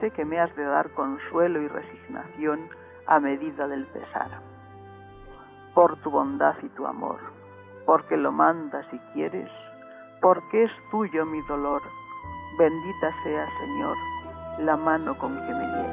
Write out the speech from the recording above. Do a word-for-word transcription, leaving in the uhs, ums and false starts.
dijiste que me has de dar consuelo y resignación a medida del pesar. Por tu bondad y tu amor, porque lo mandas y quieres, porque es tuyo mi dolor, bendita sea, Señor, la mano con que me hieres.